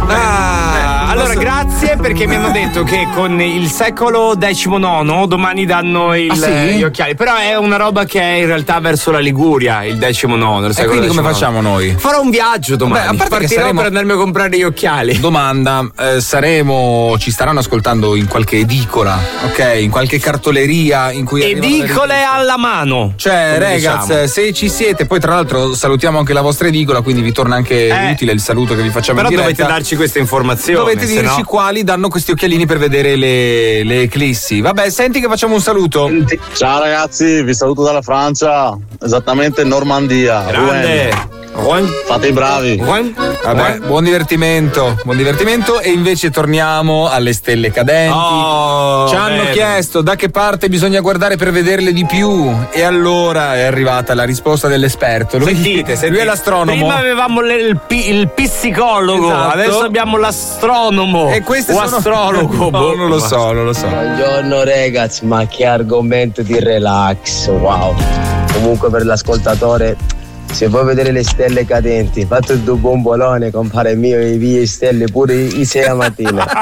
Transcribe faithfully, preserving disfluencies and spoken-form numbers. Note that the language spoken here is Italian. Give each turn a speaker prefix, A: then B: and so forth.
A: Ah, allora grazie, perché mi hanno detto che con il secolo diciannove domani danno il,
B: ah, sì?
A: gli occhiali, però è una roba che è in realtà verso la Liguria, il diciannove.
B: E quindi come facciamo noi?
A: Farò un viaggio domani.
B: Beh, a parte
A: partirò
B: che saremo...
A: per andarmi a comprare gli occhiali.
B: Domanda, eh, saremo, ci staranno ascoltando in qualche edicola, ok? In qualche cartoleria in cui
A: edicole alla mano.
B: Cioè, ragazzi, diciamo, se ci siete, poi tra l'altro salutiamo anche la vostra edicola, quindi vi torna anche eh, utile il saluto che vi facciamo
A: però
B: in diretta.
A: Dovete darci queste informazioni.
B: Dovete dirci
A: no...
B: quali danno questi occhialini per vedere le, le eclissi. Vabbè, senti che facciamo un saluto.
C: Ciao ragazzi, vi saluto dalla Francia, esattamente Normandia.
A: Grande.
C: Rouen. Fate i bravi.
B: Rouen. Vabbè, buon divertimento, buon divertimento. E invece torniamo alle stelle cadenti.
A: Oh,
B: ci hanno
A: bene.
B: chiesto da che parte bisogna guardare per vederle di più, e allora è arrivata la risposta dell'esperto. Lui,
A: sentite, sentite.
B: lui è l'astronomo.
A: Prima avevamo le, il, pi, il psicologo,
B: esatto.
A: Adesso abbiamo l'astronomo.
B: E questo
A: o
B: sono...
A: astrologo.
B: No, non lo so, non lo so.
D: Buongiorno ragazzi, ma che argomento di relax, wow. Comunque per l'ascoltatore, se vuoi vedere le stelle cadenti, fate il tuo bombolone, compare mio, e via stelle pure i sei la mattina.